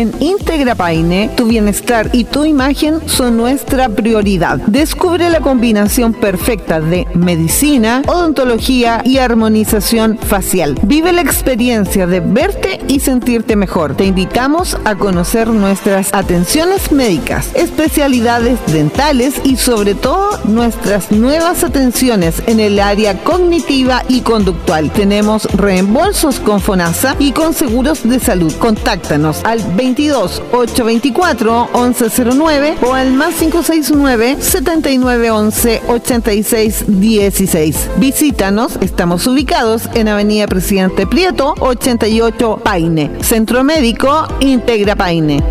En Integra Paine, tu bienestar y tu imagen son nuestra prioridad. Descubre la combinación perfecta de medicina, odontología y armonización facial. Vive la experiencia de verte y sentirte mejor. Te invitamos a conocer nuestras atenciones médicas, especialidades dentales y sobre todo nuestras nuevas atenciones en el área cognitiva y conductual. Tenemos reembolsos con FONASA y con seguros de salud. Contáctanos al 22 824 1109 o al más 569 7911 8616. Visítanos, estamos ubicados en Avenida Presidente Prieto 88 Paine. Centro Médico Integra Paine.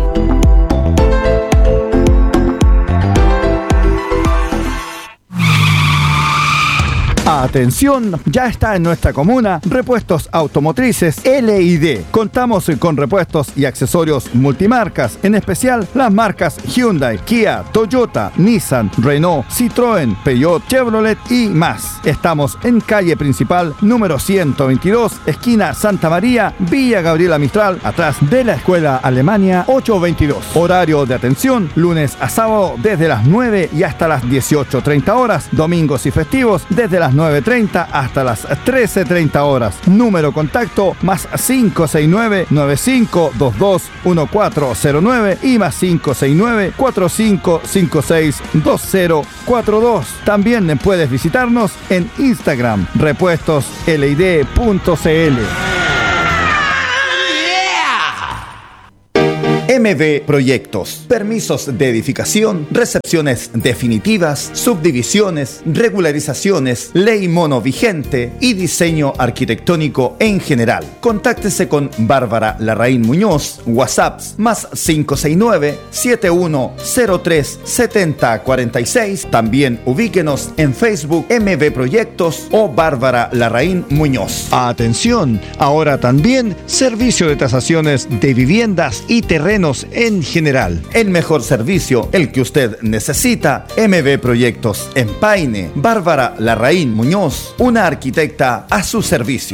Atención, ya está en nuestra comuna Repuestos Automotrices LID. Contamos con repuestos y accesorios multimarcas, en especial las marcas Hyundai, Kia, Toyota, Nissan, Renault, Citroën, Peugeot, Chevrolet y más. Estamos en calle principal número 122, esquina Santa María, Villa Gabriela Mistral, atrás de la Escuela Alemania 822. Horario de atención, lunes a sábado desde las 9 y hasta las 18:30 horas, domingos y festivos desde las 9:30 hasta las 13:30 horas. Número contacto más 569-9522-1409 y más 569-4556-2042. También puedes visitarnos en Instagram, repuestoslid.cl. MB Proyectos. Permisos de edificación, recepciones definitivas, subdivisiones, regularizaciones, ley mono vigente y diseño arquitectónico en general. Contáctese con Bárbara Larraín Muñoz, WhatsApp más 569-7103-7046. También ubíquenos en Facebook MB Proyectos o Bárbara Larraín Muñoz. Atención, ahora también servicio de tasaciones de viviendas y terrenos en general. El mejor servicio, el que usted necesita. MB Proyectos en Paine. Bárbara Larraín Muñoz, una arquitecta a su servicio.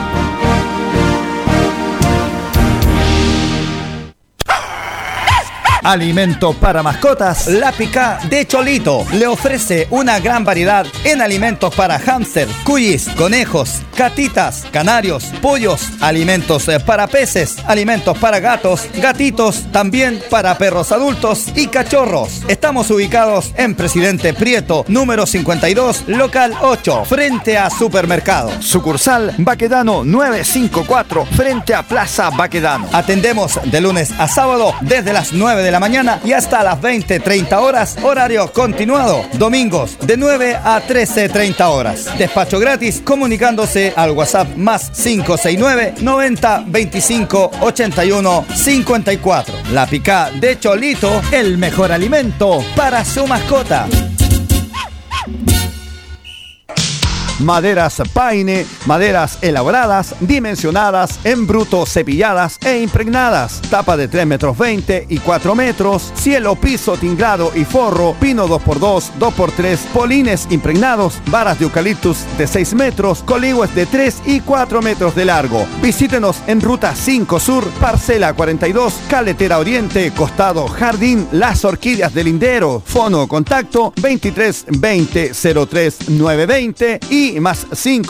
Alimento para mascotas. La Picá de Cholito le ofrece una gran variedad en alimentos para hámster, cuyis, conejos, gatitas, canarios, pollos, alimentos para peces, alimentos para gatos, gatitos, también para perros adultos y cachorros. Estamos ubicados en Presidente Prieto, número 52, local 8, frente a Supermercado. Sucursal Baquedano 954, frente a Plaza Baquedano. Atendemos de lunes a sábado desde las 9 de la mañana y hasta las 20:30 horas, horario continuado. Domingos de 9 a 13:30 horas. Despacho gratis comunicándose al WhatsApp más 569 90 25 81 54. La Picá de Cholito, el mejor alimento para su mascota. Maderas Paine, maderas elaboradas, dimensionadas, en bruto, cepilladas e impregnadas. Tapa de 3,20 metros y 4 metros, cielo, piso, tinglado y forro, pino 2x2, 2x3, polines impregnados, varas de eucaliptus de 6 metros, coligües de 3 y 4 metros de largo. Visítenos en Ruta 5 Sur, Parcela 42, Caletera Oriente, Costado Jardín, Las Orquídeas del Lindero. Fono contacto 23 20 03 920 y más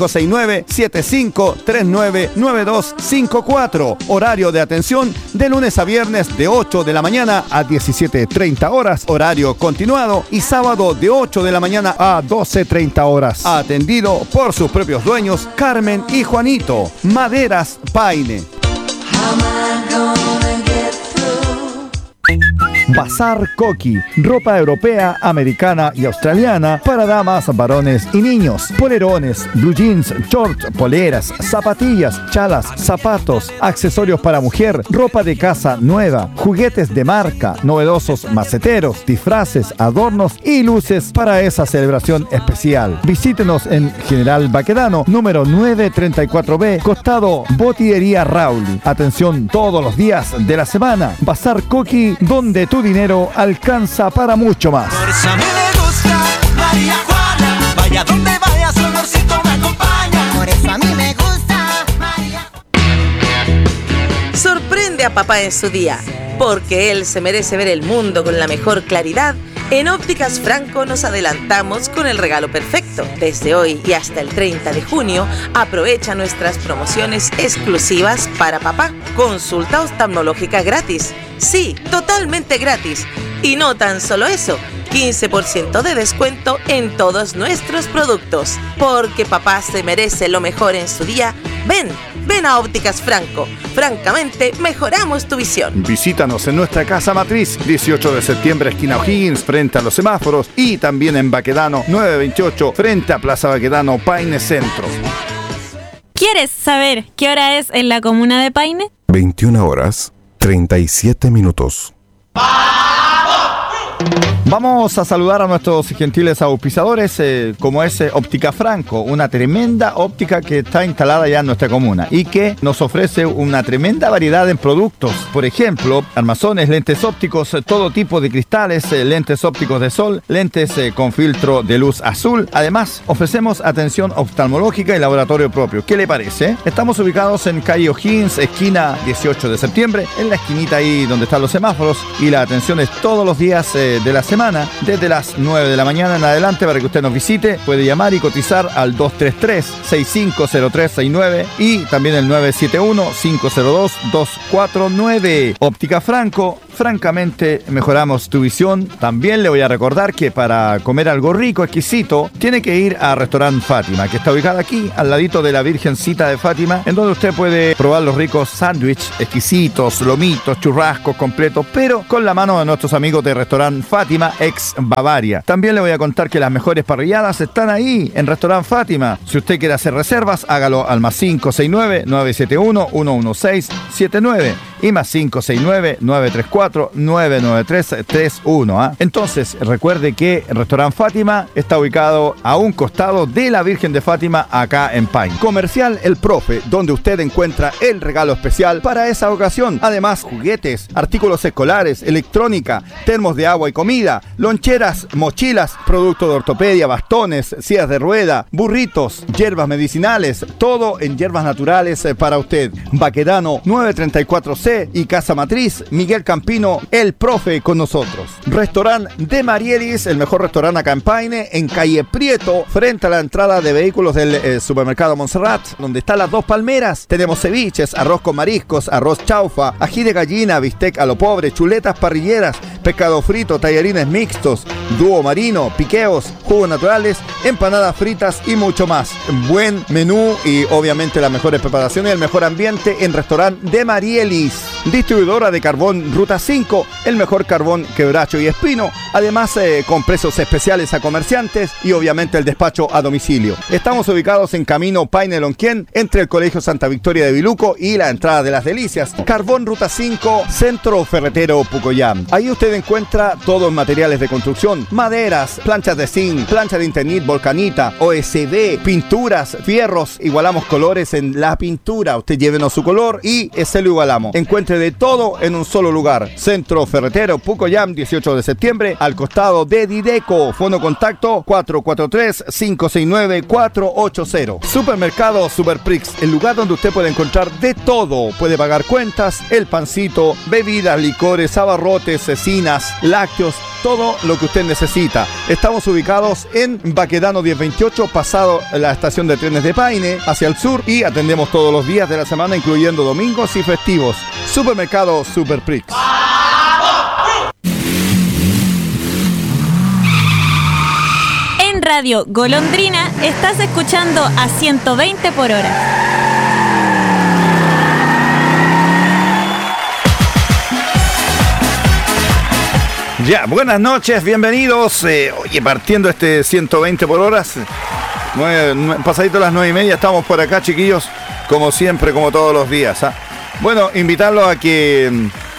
569-7539-9254. Horario de atención de lunes a viernes de 8 de la mañana a 17:30 horas. Horario continuado y sábado de 8 de la mañana a 12:30 horas. Atendido por sus propios dueños, Carmen y Juanito. Maderas Paine. Bazar Coqui, ropa europea, americana y australiana para damas, varones y niños. Polerones, blue jeans, shorts, poleras, zapatillas, chalas, zapatos, accesorios para mujer, ropa de casa nueva, juguetes de marca, novedosos maceteros, disfraces, adornos y luces para esa celebración especial. Visítenos en General Baquedano, número 934B, costado Botillería Rauli. Atención todos los días de la semana. Bazar Coqui, donde tu dinero alcanza para mucho más. Por eso a mí me gusta María Juana. Vaya donde vaya, su olorcito me acompaña. Por eso a mí me gusta María. Sorprende a papá en su día. porque él se merece ver el mundo con la mejor claridad. En Ópticas Franco nos adelantamos con el regalo perfecto. Desde hoy y hasta el 30 de junio, aprovecha nuestras promociones exclusivas para papá. Consulta oftalmológica gratis. Sí, totalmente gratis. Y no tan solo eso, 15% de descuento en todos nuestros productos. Porque papá se merece lo mejor en su día. Ven a Ópticas Franco. Francamente, mejoramos tu visión. Visítanos en nuestra casa matriz, 18 de septiembre, esquina O'Higgins, frente a los semáforos, y también en Baquedano 928, frente a Plaza Baquedano, Paine Centro. ¿Quieres saber qué hora es en la comuna de Paine? 21:37. Vamos a saludar a nuestros gentiles auspiciadores, como es Óptica Franco, una tremenda óptica que está instalada ya en nuestra comuna y que nos ofrece una tremenda variedad en productos. Por ejemplo, armazones, lentes ópticos, todo tipo de cristales, lentes ópticos de sol, lentes con filtro de luz azul. Además, ofrecemos atención oftalmológica y laboratorio propio. ¿Qué le parece? Estamos ubicados en calle O'Higgins, esquina 18 de septiembre, en la esquinita ahí donde están los semáforos, y la atención es todos los días de la semana, desde las 9 de la mañana en adelante, para que usted nos visite. Puede llamar y cotizar al 233-650369 y también el 971-502-249. Óptica Franco, francamente mejoramos tu visión. También le voy a recordar que para comer algo rico, exquisito, tiene que ir a Restaurant Fátima, que está ubicado aquí, al ladito de la Virgencita de Fátima, en donde usted puede probar los ricos sándwiches exquisitos, lomitos, churrascos completos, pero con la mano de nuestros amigos de Restaurant Fátima, ex Bavaria. También le voy a contar que las mejores parrilladas están ahí, en Restaurant Fátima. Si usted quiere hacer reservas, hágalo al más 569-971-11679 y más 569-934-99331. Entonces, recuerde que Restaurant Fátima está ubicado a un costado de la Virgen de Fátima, acá en Paine. Comercial El Profe, donde usted encuentra el regalo especial para esa ocasión. Además, juguetes, artículos escolares, electrónica, termos de agua y comida, loncheras, mochilas, productos de ortopedia, bastones, sillas de rueda, burritos, hierbas medicinales, todo en hierbas naturales para usted. Baquedano 934C y Casa Matriz, Miguel Campino, El Profe con nosotros. Restaurant de Marielis, el mejor restaurante acá en Paine, en calle Prieto, frente a la entrada de vehículos del supermercado Montserrat, donde están las dos palmeras. Tenemos ceviches, arroz con mariscos, arroz chaufa, ají de gallina, bistec a lo pobre, chuletas parrilleras, pescado frito, tallarines mixtos, dúo marino, piqueos, jugos naturales, empanadas fritas y mucho más. Buen menú y obviamente las mejores preparaciones y el mejor ambiente en Restaurant de Marielis. Distribuidora de carbón Ruta 5, el mejor carbón Quebracho y Espino, además con precios especiales a comerciantes y obviamente el despacho a domicilio. Estamos ubicados en Camino Paine Lonquén, entre el Colegio Santa Victoria de Biluco y la entrada de Las Delicias. Carbón Ruta 5, Centro Ferretero Pucoyam. Ahí usted encuentra todo en materiales de construcción, maderas, planchas de zinc, plancha de Internet Volcanita, OSB, pinturas, fierros. Igualamos colores en la pintura. Usted llévenos su color y ese lo igualamos. Encuentre de todo en un solo lugar. Centro Ferretero Pucoyam, 18 de septiembre, al costado de Dideco. Fono contacto 443-569-480. Supermercado Superprix, el lugar donde usted puede encontrar de todo. Puede pagar cuentas, el pancito, bebidas, licores, abarrotes, cecinas, lácteos, todo lo que usted necesita. Estamos ubicados en Baquedano 1028, pasado la estación de trenes de Paine, hacia el sur, y atendemos todos los días de la semana, incluyendo domingos y festivos. Supermercado Superprix. En Radio Golondrina estás escuchando a 120 por hora. Ya, buenas noches, bienvenidos. Oye, partiendo este 120 por horas, pasadito las 9:30, estamos por acá, chiquillos, como siempre, como todos los días. Bueno, invitarlos a que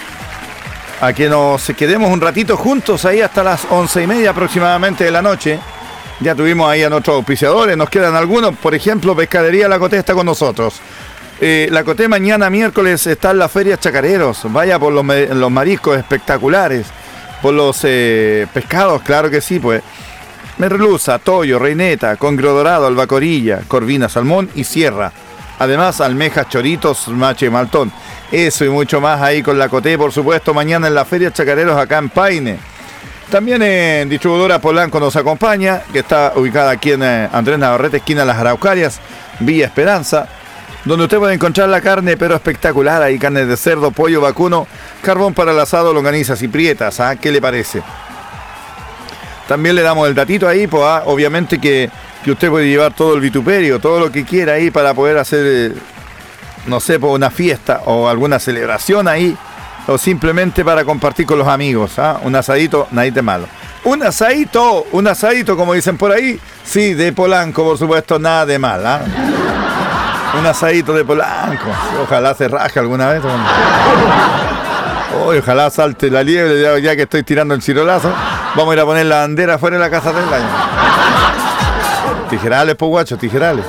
nos quedemos un ratito juntos ahí hasta las 11:30 aproximadamente de la noche. Ya tuvimos ahí a nuestros auspiciadores, nos quedan algunos, por ejemplo, Pescadería La Coté está con nosotros. La Coté mañana miércoles está en la Feria Chacareros, vaya por los mariscos espectaculares, por los pescados, claro que sí, pues. Merluza, toyo, reineta, congrio dorado, albacorilla, corvina, salmón y sierra. Además, almejas, choritos, mache, maltón. Eso y mucho más ahí con la Coté, por supuesto, mañana en la Feria Chacareros acá en Paine. También en distribuidora Polanco nos acompaña, que está ubicada aquí en Andrés Navarrete, esquina Las Araucarias, Villa Esperanza, donde usted puede encontrar la carne, pero espectacular. Hay carne de cerdo, pollo, vacuno, carbón para el asado, longanizas y prietas. ¿Qué le parece? También le damos el datito ahí, pues, obviamente que usted puede llevar todo el vituperio, todo lo que quiera ahí para poder hacer, no sé, pues, una fiesta o alguna celebración ahí, o simplemente para compartir con los amigos. Un asadito, nadie de malo. Un asadito, como dicen por ahí, sí, de Polanco, por supuesto, nada de mal. Un asadito de Polanco. Ojalá se raje alguna vez. Ojalá salte la liebre, ya que estoy tirando el chirolazo. Vamos a ir a poner la bandera fuera de la casa del año. Tijerales, po guacho, tijerales.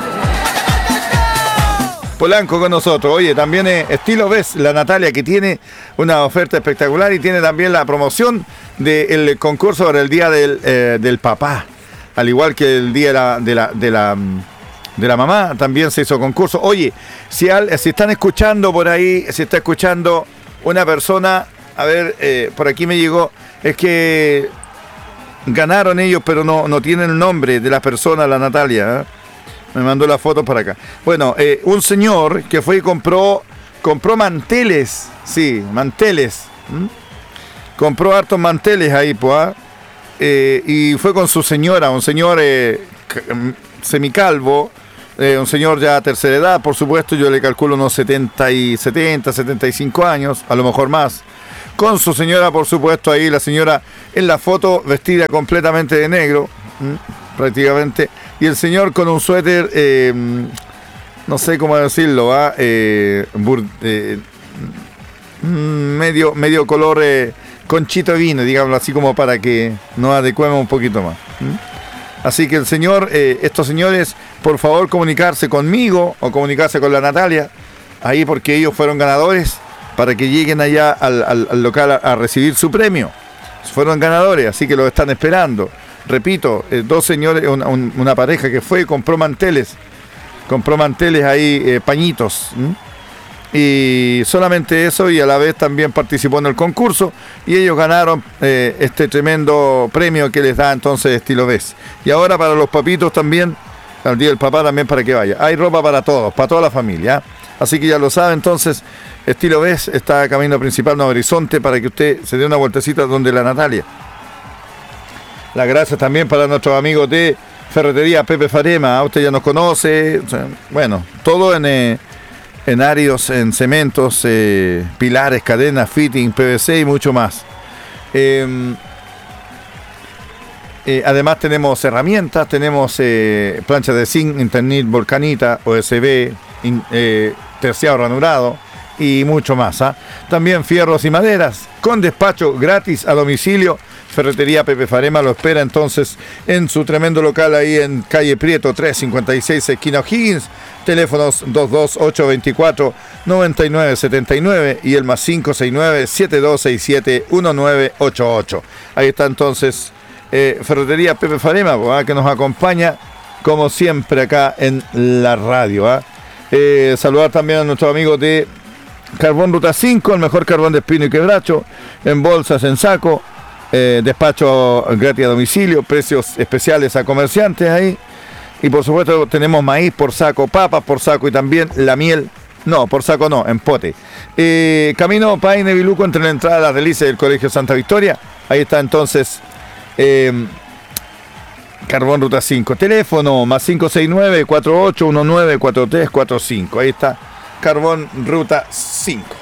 Polanco con nosotros. Oye, también Estilo Ves, la Natalia, que tiene una oferta espectacular y tiene también la promoción del concurso para el Día del Papá. Al igual que el Día de la Mamá, también se hizo concurso. Oye, si están escuchando por ahí, si está escuchando una persona, a ver, por aquí me llegó, es que ganaron ellos, pero no tienen el nombre de la persona, la Natalia, Me mandó la foto para acá. Bueno, un señor que fue y compró manteles. Sí, manteles. Compró hartos manteles ahí, pues. Y fue con su señora, un señor semicalvo, un señor ya a tercera edad, por supuesto. Yo le calculo unos 75 años, a lo mejor más. Con su señora, por supuesto, ahí la señora en la foto vestida completamente de negro, prácticamente. Y el señor con un suéter, no sé cómo decirlo, medio color conchito de vino, digámoslo así, como para que nos adecuemos un poquito más. Así que el señor, estos señores, por favor, comunicarse conmigo o comunicarse con la Natalia, ahí, porque ellos fueron ganadores, para que lleguen allá al local a recibir su premio. Fueron ganadores, así que los están esperando. Repito, dos señores, una pareja que fue y compró manteles ahí, pañitos. Y solamente eso, y a la vez también participó en el concurso, y ellos ganaron este tremendo premio que les da entonces Estilo Ves. Y ahora para los papitos también, al Día del Papá también, para que vaya. Hay ropa para todos, para toda la familia. Así que ya lo sabe, entonces, Estilo Ves está camino principal Nuevo Horizonte, para que usted se dé una vueltecita donde la Natalia. Las gracias también para nuestros amigos de Ferretería Pepe Farema. Usted ya nos conoce. Bueno, todo en áridos, en cementos, pilares, cadenas, fitting, PVC y mucho más. Además tenemos herramientas, tenemos planchas de zinc, Internet, Volcanita, OSB, terciado ranurado y mucho más. También fierros y maderas con despacho gratis a domicilio. Ferretería Pepe Farema lo espera entonces en su tremendo local ahí en calle Prieto 356, esquina O'Higgins. Teléfonos 22824-9979 y el más 569-7267-1988. Ahí está entonces Ferretería Pepe Farema, que nos acompaña como siempre acá en la radio. Saludar también a nuestros amigos de Carbón Ruta 5, el mejor carbón de espino y quebracho, en bolsas, en saco. Despacho gratis a domicilio, precios especiales a comerciantes ahí. Y por supuesto tenemos maíz por saco, papas por saco y también la miel, no, por saco no, en pote. Camino Paine Viluco, entre la entrada a las delicias del Colegio Santa Victoria. Ahí está entonces Carbón Ruta 5. Teléfono más 569-4819-4345. Ahí está Carbón Ruta 5.